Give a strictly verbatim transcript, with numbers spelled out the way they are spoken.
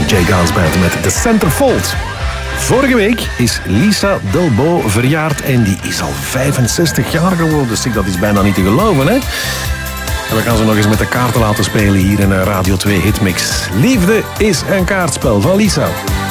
Jay Gans Band met The Centerfold. Vorige week is Lisa Delbo verjaard en die is al vijfenzestig jaar geworden. Dus dat is bijna niet te geloven, hè? En we gaan ze nog eens met de kaarten laten spelen hier in een Radio twee Hitmix. Liefde is een kaartspel van Lisa.